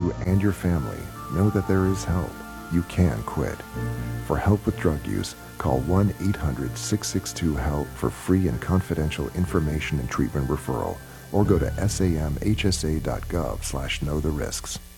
you and your family, know that there is help. You can quit. For help with drug use, call 1-800-662-HELP for free and confidential information and treatment referral, or go to samhsa.gov/knowtherisks.